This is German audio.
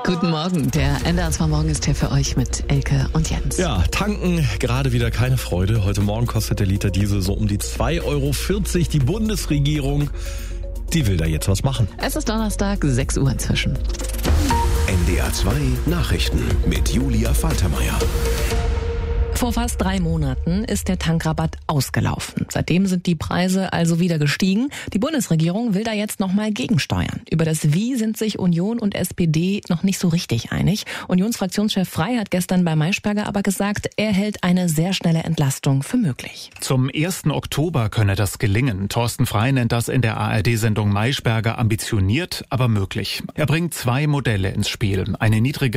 Guten Morgen, der NDR Morgen ist hier für euch mit Elke und Jens. Ja, tanken gerade wieder keine Freude. Heute Morgen kostet der Liter Diesel so um die 2,40 €. Die Bundesregierung, die will da jetzt was machen. Es ist Donnerstag, 6 Uhr inzwischen. NDR 2 Nachrichten mit Julia Faltermeier. Vor fast 3 Monaten ist der Tankrabatt ausgelaufen. Seitdem sind die Preise also wieder gestiegen. Die Bundesregierung will da jetzt nochmal gegensteuern. Über das Wie sind sich Union und SPD noch nicht so richtig einig. Unionsfraktionschef Frey hat gestern bei Maischberger aber gesagt, er hält eine sehr schnelle Entlastung für möglich. Zum 1. Oktober könne das gelingen. Thorsten Frey nennt das in der ARD-Sendung Maischberger ambitioniert, aber möglich. Er bringt 2 Modelle ins Spiel. Eine niedrige